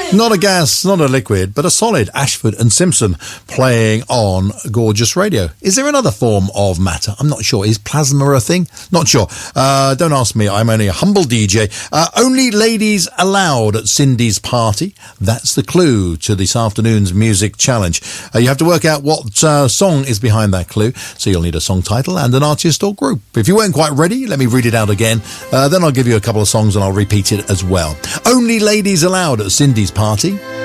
Not a gas, not a liquid, but a solid. Ashford and Simpson playing on Gorgeous Radio. Is there another form of matter? I'm not sure. Is plasma a thing? Not sure. Don't ask me. I'm only a humble DJ. Only ladies allowed at Cindy's party. That's the clue to this afternoon's music challenge. You have to work out what song is behind that clue. So you'll need a song title and an artist or group. If you weren't quite ready, let me read it out again. Then I'll give you a couple of songs and I'll repeat it as well. Only ladies allowed at Cindy's party.